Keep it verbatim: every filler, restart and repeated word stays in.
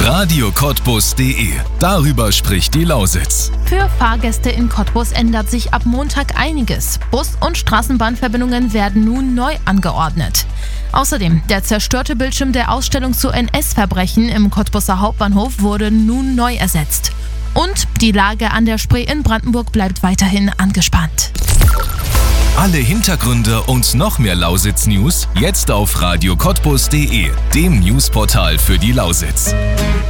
radio cottbus punkt de. Darüber spricht die Lausitz. Für Fahrgäste in Cottbus ändert sich ab Montag einiges. Bus- und Straßenbahnverbindungen werden nun neu angeordnet. Außerdem, der zerstörte Bildschirm der Ausstellung zu N S-Verbrechen im Cottbuser Hauptbahnhof wurde nun neu ersetzt. Und die Lage an der Spree in Brandenburg bleibt weiterhin angespannt. Alle Hintergründe und noch mehr Lausitz-News jetzt auf radio cottbus punkt de, dem Newsportal für die Lausitz.